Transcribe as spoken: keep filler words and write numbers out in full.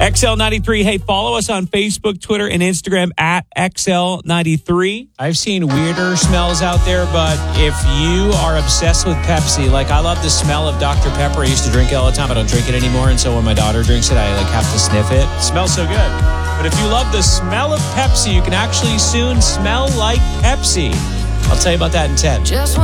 X L ninety-three. Hey, follow us on Facebook, Twitter, and Instagram at X L ninety-three. I've seen weirder smells out there, but if you are obsessed with Pepsi, like I love the smell of Doctor Pepper. I used to drink it all the time. I don't drink it anymore, and so when my daughter drinks it, I like have to sniff it. It smells so good. But if you love the smell of Pepsi, you can actually soon smell like Pepsi. I'll tell you about that in ten. Just